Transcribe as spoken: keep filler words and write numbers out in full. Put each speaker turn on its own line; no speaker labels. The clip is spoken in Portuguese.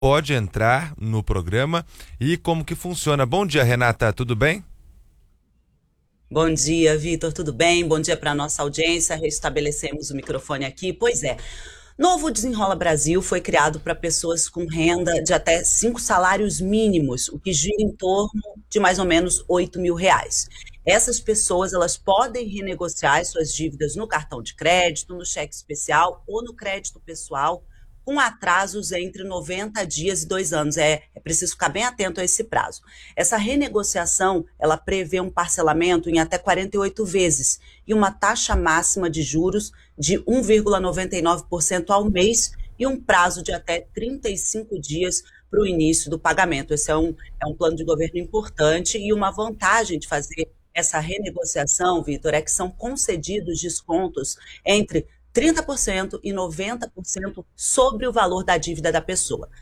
pode entrar no programa e como que funciona. Bom dia, Renata, tudo bem?
Bom dia, Vitor, tudo bem? Bom dia para a nossa audiência. Restabelecemos o microfone aqui. Pois é, Novo Desenrola Brasil foi criado para pessoas com renda de até cinco salários mínimos, o que gira em torno de mais ou menos oito mil reais. Essas pessoas elas podem renegociar as suas dívidas no cartão de crédito, no cheque especial ou no crédito pessoal, com atrasos entre noventa dias e dois anos. É, é preciso ficar bem atento a esse prazo. Essa renegociação, ela prevê um parcelamento em até quarenta e oito vezes e uma taxa máxima de juros de um vírgula noventa e nove por cento ao mês e um prazo de até trinta e cinco dias para o início do pagamento. Esse é um, é um plano de governo importante e uma vantagem de fazer essa renegociação, Vitor, é que são concedidos descontos entre trinta por cento e noventa por cento sobre o valor da dívida da pessoa.